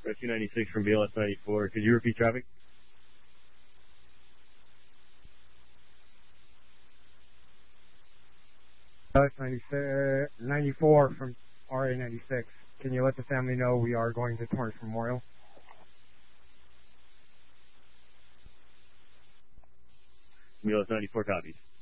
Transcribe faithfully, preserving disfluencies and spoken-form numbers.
Rescue ninety-six from B L S ninety-four. Could you repeat traffic? B L S ninety-six, ninety-four from R A ninety-six. Can you let the family know we are going to Torrance Memorial? B L S ninety-four copies.